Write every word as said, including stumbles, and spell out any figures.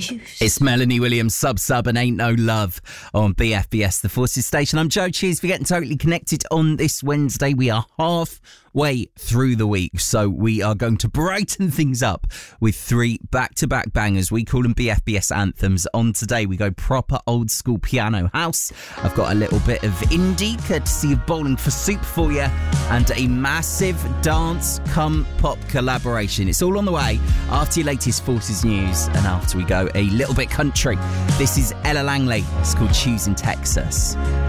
choose. It's Melanie Williams, Sub Sub and Ain't No Love on B F B S, the Forces Station. I'm Joe. Cheers for getting totally connected on this Wednesday. We are halfway through the week, so we are going to brighten things up with three back-to-back bangers. We call them B F B S anthems. On today, we go proper old school piano house. I've got a little bit of indie, courtesy of Bowling for Soup for you, and a massive dance come pop collaboration. It's all on the way after your latest Forces news and after we go a little bit country. This is Ella Langley. It's called Choosing Texas.